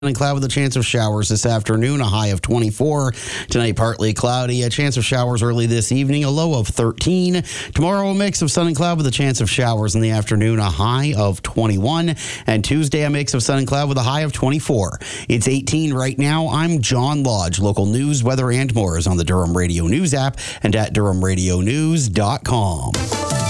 And cloud with a chance of showers this afternoon, a high of 24. Tonight, partly cloudy, a chance of showers early this evening, a low of 13. Tomorrow, a mix of sun and cloud with a chance of showers in the afternoon, a high of 21. And Tuesday, a mix of sun and cloud with a high of 24. It's 18 right now. I'm John Lodge. Local news, weather, and more is on the Durham Radio News app and at durhamradionews.com.